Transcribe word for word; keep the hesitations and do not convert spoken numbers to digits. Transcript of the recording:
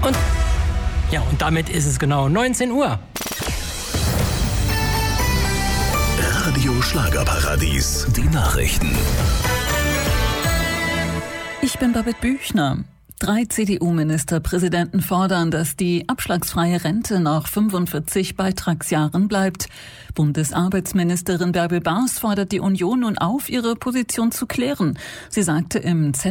Und ja, und damit ist es genau neunzehn Uhr. Radio Schlagerparadies, die Nachrichten. Ich bin Babette Büchner. Drei C D U-Ministerpräsidenten fordern, dass die abschlagsfreie Rente nach fünfundvierzig Beitragsjahren bleibt. Bundesarbeitsministerin Bärbel Baas fordert die Union nun auf, ihre Position zu klären. Sie sagte im Z